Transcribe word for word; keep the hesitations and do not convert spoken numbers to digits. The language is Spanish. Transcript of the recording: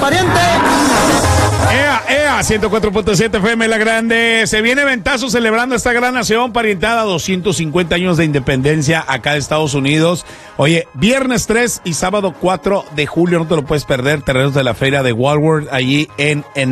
pariente. Ea, ea, ciento cuatro punto siete F M La Grande. Se viene ventazo celebrando esta gran nación parientada, doscientos cincuenta años de independencia acá de Estados Unidos. Oye, viernes tres y sábado cuatro de julio, no te lo puedes perder, terrenos de la feria de Walworth, allí en, en